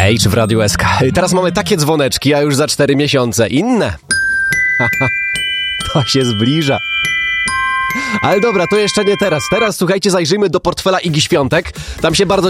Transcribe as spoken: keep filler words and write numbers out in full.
Age w Radiu S K. Teraz mamy takie dzwoneczki, a już za cztery miesiące inne. To się zbliża. Ale dobra, to jeszcze nie teraz. Teraz, słuchajcie, zajrzyjmy do portfela Igi Świątek. Tam się bardzo